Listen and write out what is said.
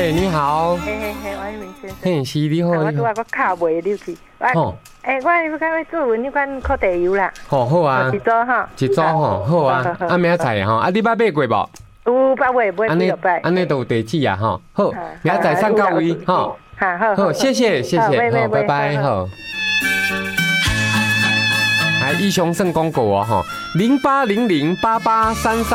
你好。 嘿，王一鸣先生。 嘿，是你好。 我拄啊，我卡袂溜去。 好。 我要开做文，你款烤地油啦。 好啊。 一组哈。 一组吼，好啊。啊，明仔载吼，啊，你捌买过无？ 有捌买几落摆。 安尼都有地址啊，吼。好，明仔载送到位，吼。好，谢谢，好，拜拜，好。以上算广告哦，吼，08008833。